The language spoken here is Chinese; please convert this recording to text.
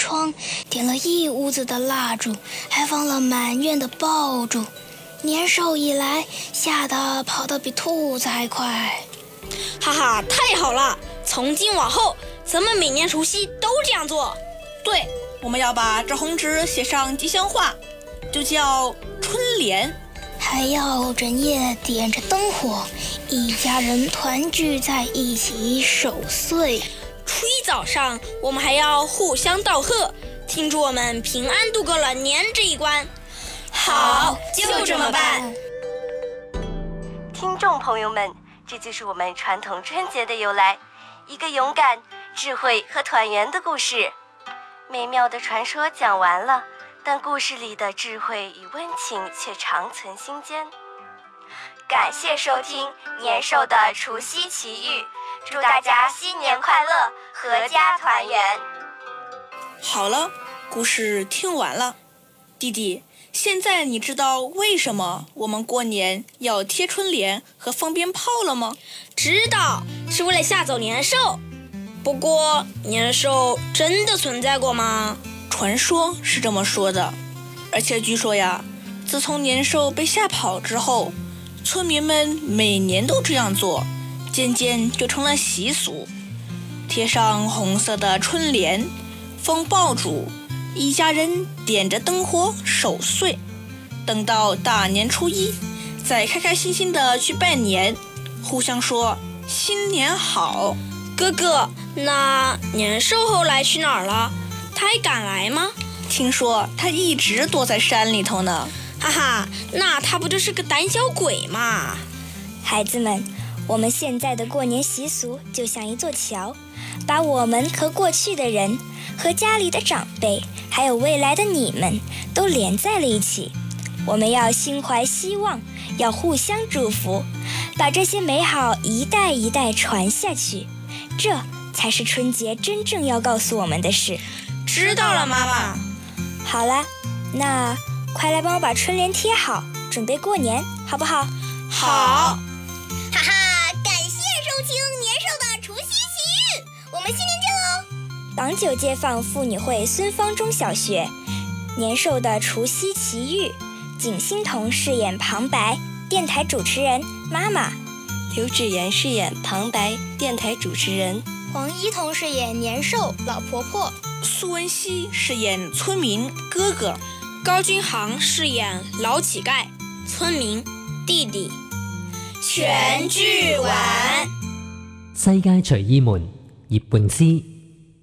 窗，点了一屋子的蜡烛，还放了满院的爆竹。年兽一来，吓得跑得比兔子还快。 哈哈，太好了！从今往后，咱们每年除夕都这样做。 对，我们要把这红纸写上吉祥话，就叫春联。 还要整夜点着灯火，一家人团聚在一起守岁。 初一早上，我们还要互相道贺，庆祝我们平安度过了年这一关。好，就这么办。 听众朋友们，这就是我们传统春节的由来，一个勇敢、智慧和团圆的故事。美妙的传说讲完了，但故事里的智慧与温情却长存心间。感谢收听年兽的除夕奇遇，祝大家新年快乐，阖家团圆。 好了，故事听完了。弟弟，现在你知道为什么我们过年要贴春联和放鞭炮了吗？ 知道，是为了吓走年兽。不过，年兽真的存在过吗？ 传说是这么说的，而且据说呀，自从年兽被吓跑之后，村民们每年都这样做，渐渐就成了习俗。贴上红色的春联，放爆竹，一家人点着灯火守岁，等到大年初一，再开开心心的去拜年，互相说新年好。 哥哥，那年兽后来去哪儿了？他还敢来吗？ 听说他一直躲在山里头呢。 哈哈，那他不就是个胆小鬼吗？ 孩子们，我们现在的过年习俗就像一座桥，把我们和过去的人，和家里的长辈，还有未来的你们都连在了一起。我们要心怀希望，要互相祝福，把这些美好一代一代传下去，这才是春节真正要告诉我们的事。 知道了，妈妈。 好了，那快来帮我把春联贴好，准备过年，好不好？ 好。 哈哈，感谢收听年兽的除夕奇遇，我们新年见喽！ 榜9街坊妇女会孙方中小学，年兽的除夕奇遇，景欣彤饰演旁白，电台主持人妈妈； 刘芷妍饰演旁白，电台主持人； 黄一彤饰演年兽老婆婆； 苏文熙饰演村民哥哥； 高君航饰演老乞丐村民弟弟。 全劇完。 世界隨意門葉半之